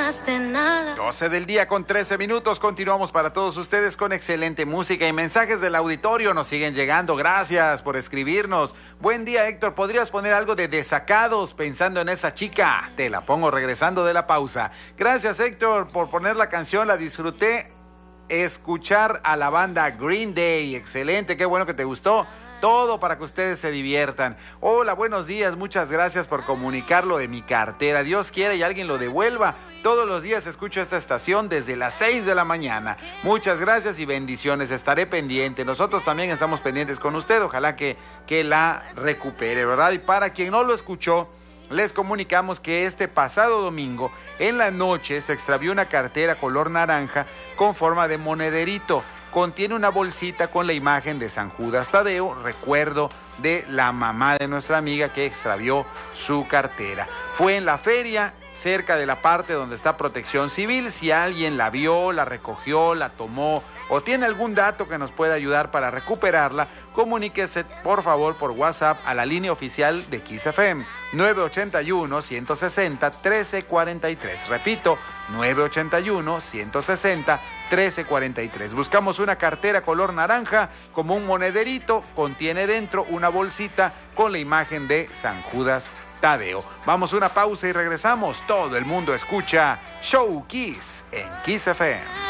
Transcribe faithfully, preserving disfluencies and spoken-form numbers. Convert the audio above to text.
dejaste nada. doce del día con trece minutos. Continuamos para todos ustedes con excelente música y mensajes del auditorio. Nos siguen llegando. Gracias por escribirnos. Buen día, Héctor. ¿Podrías poner algo de Desacados pensando en esa chica? Te la pongo regresando de la pausa. Gracias, Héctor, por poner la canción. La disfruté. Escuchar a la banda Green Day. Excelente. Qué bueno que te gustó. Todo para que ustedes se diviertan. Hola, buenos días, muchas gracias por comunicar lo de mi cartera. Dios quiera y alguien lo devuelva. Todos los días escucho esta estación desde las seis de la mañana. Muchas gracias y bendiciones. Estaré pendiente. Nosotros también estamos pendientes con usted. Ojalá que, que la recupere, ¿verdad? Y para quien no lo escuchó, les comunicamos que este pasado domingo, en la noche, se extravió una cartera color naranja con forma de monederito. Contiene una bolsita con la imagen de San Judas Tadeo, recuerdo de la mamá de nuestra amiga que extravió su cartera. Fue en la feria, cerca de la parte donde está Protección Civil. Si alguien la vio, la recogió, la tomó o tiene algún dato que nos pueda ayudar para recuperarla, comuníquese por favor por WhatsApp a la línea oficial de Kiss F M, nueve ochenta y uno, ciento sesenta, trece cuarenta y tres. Repito, nueve ochenta y uno, ciento sesenta, trece cuarenta y tres. Buscamos una cartera color naranja como un monederito, contiene dentro una bolsita con la imagen de San Judas Tadeo. Vamos a una pausa y regresamos. Todo el mundo escucha Show Kiss en Kiss F M.